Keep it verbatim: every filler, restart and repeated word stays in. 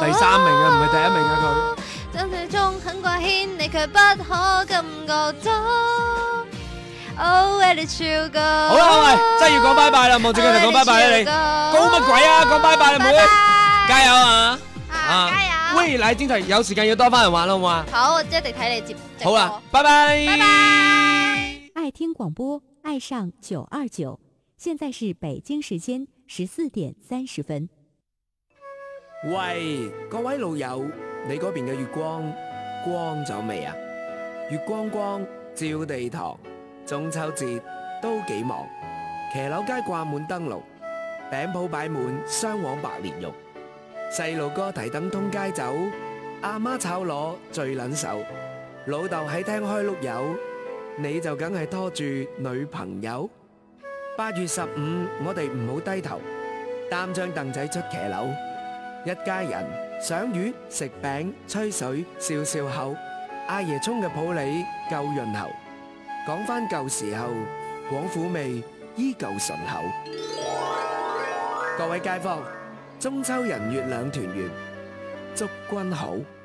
第三名啊，唔係第一名啊佢。 真係中很掛牽，你卻不可感覺到。Oh where did you go？ 好啦，喂，真係要講拜拜啦，望住佢哋講拜拜啦你。高乜鬼啊？講拜拜啦，妹，加油啊！ 啊，加油！ 喂，嚟精題有時間要多翻人玩好唔好啊？ 好，我一定睇你接。 好啦，拜拜。 拜拜。 爱聽廣播，愛上九二九，現在是北京時間十四點三十分。 喂，各位老友，你嗰邊嘅月光光咗未啊？月光光照地堂，中秋節都幾忙，騎樓街掛滿燈籠，餅鋪擺滿雙黃白蓮肉，細路哥提燈通街走，阿媽炒螺最撚手，老豆喺廳開碌柚，你就梗係拖住女朋友。八月十五，我哋唔好低頭，擔張凳仔出騎樓。一家人賞月食餅吹水笑笑口，阿爺沖嘅普洱夠潤喉。講返舊時候，廣府味依舊醇厚。各位街坊，中秋人月兩團圓，祝君好。